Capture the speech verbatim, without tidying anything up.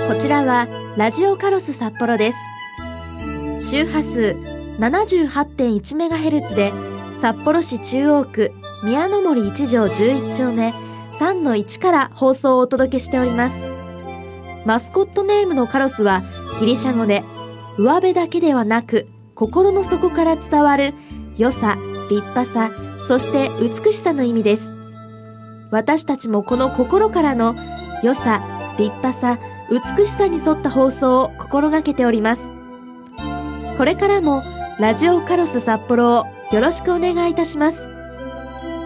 こちらはラジオカロス札幌です。周波数 ななじゅうはちてんいちメガヘルツ で札幌市中央区宮の森いち条じゅういっ丁目 さんのいち から放送をお届けしております。マスコットネームのカロスはギリシャ語で上辺だけではなく心の底から伝わる良さ、立派さ、そして美しさの意味です。私たちもこの心からの良さ、立派さ、美しさに沿った放送を心がけております。これからもラジオカロス札幌をよろしくお願いいたします。